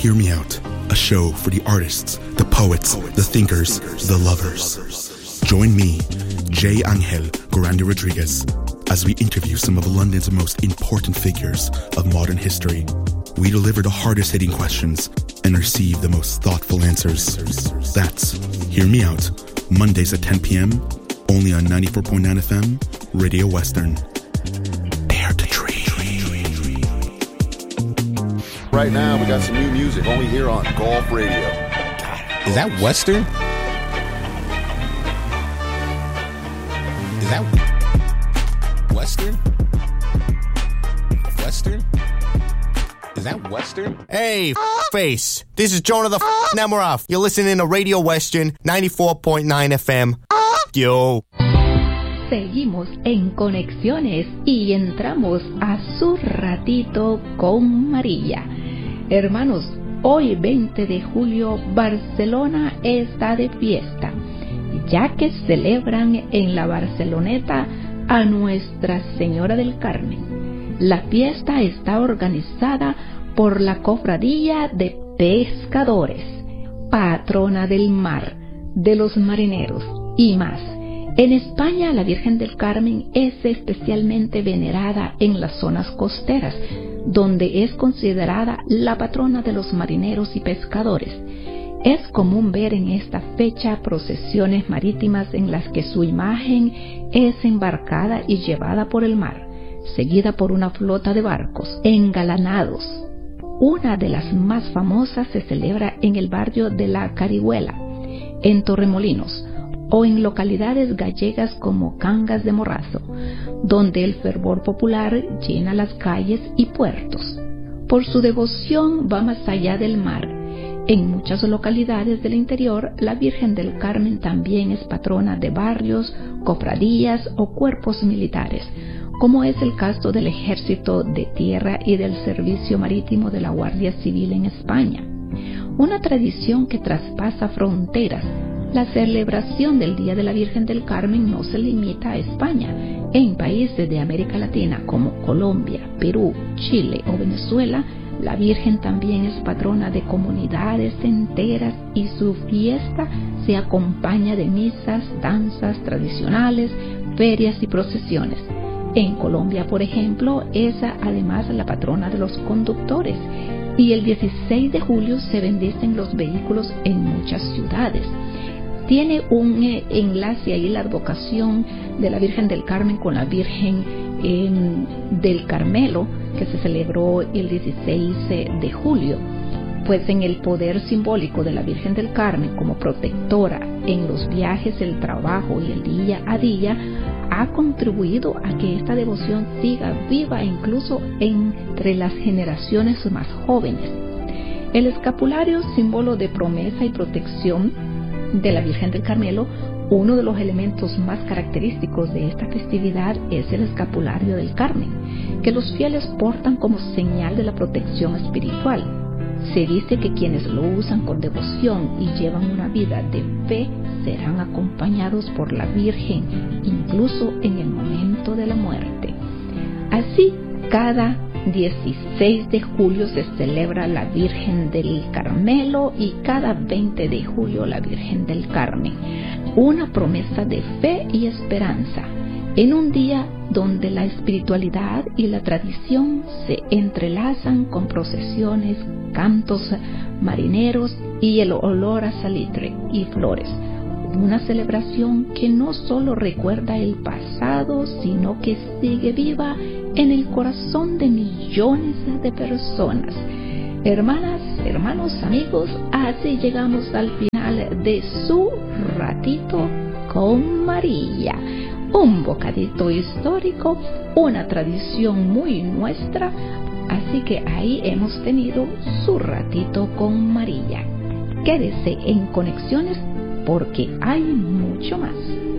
Hear Me Out, a show for the artists, the poets, the thinkers, the lovers. Join me, J. Angel Grande Rodriguez, as we interview some of London's most important figures of modern history. We deliver the hardest-hitting questions and receive the most thoughtful answers. That's Hear Me Out, Mondays at 10 p.m., only on 94.9 FM, Radio Western. Dare to dream. Right now, we got some new music only here on Golf Radio. Is that Western? Is that Western? Western? Is that Western? Hey, face. This is Jonah the Namaroff. You're listening to Radio Western 94.9 FM. Yo. Seguimos en Conexiones y entramos a su ratito con María. Hermanos, hoy 20 de julio Barcelona está de fiesta, ya que celebran en la Barceloneta a Nuestra Señora del Carmen. La fiesta está organizada por la Cofradía de Pescadores, patrona del mar, de los marineros y más. En España, la Virgen del Carmen es especialmente venerada en las zonas costeras, donde es considerada la patrona de los marineros y pescadores. Es común ver en esta fecha procesiones marítimas en las que su imagen es embarcada y llevada por el mar, seguida por una flota de barcos engalanados. Una de las más famosas se celebra en el barrio de La Carihuela, en Torremolinos, o en localidades gallegas como Cangas de Morrazo, donde el fervor popular llena las calles y puertos. Por su devoción va más allá del mar. En muchas localidades del interior, la Virgen del Carmen también es patrona de barrios, cofradías o cuerpos militares, como es el caso del Ejército de Tierra y del Servicio Marítimo de la Guardia Civil en España. Una tradición que traspasa fronteras. La celebración del Día de la Virgen del Carmen no se limita a España. En países de América Latina como Colombia, Perú, Chile o Venezuela, la Virgen también es patrona de comunidades enteras y su fiesta se acompaña de misas, danzas tradicionales, ferias y procesiones. En Colombia, por ejemplo, es además la patrona de los conductores, y el 16 de julio se bendicen los vehículos en muchas ciudades. Tiene un enlace ahí la advocación de la Virgen del Carmen con la Virgen del Carmelo, que se celebró el 16 de julio. Pues en el poder simbólico de la Virgen del Carmen como protectora en los viajes, el trabajo y el día a día, ha contribuido a que esta devoción siga viva incluso entre las generaciones más jóvenes. El escapulario, símbolo de promesa y protección de la Virgen del Carmelo, uno de los elementos más característicos de esta festividad es el escapulario del Carmen, que los fieles portan como señal de la protección espiritual. Se dice que quienes lo usan con devoción y llevan una vida de fe serán acompañados por la Virgen, incluso en el momento de la muerte. Así, cada 16 de julio se celebra la Virgen del Carmelo y cada 20 de julio la Virgen del Carmen. Una promesa de fe y esperanza en un día donde la espiritualidad y la tradición se entrelazan con procesiones, cantos marineros y el olor a salitre y flores. Una celebración que no solo recuerda el pasado, sino que sigue viva en el corazón de millones de personas. Hermanas, hermanos, amigos, así llegamos al final de su ratito con María. Un bocadito histórico, una tradición muy nuestra, así que ahí hemos tenido su ratito con María. Quédese en Conexiones porque hay mucho más.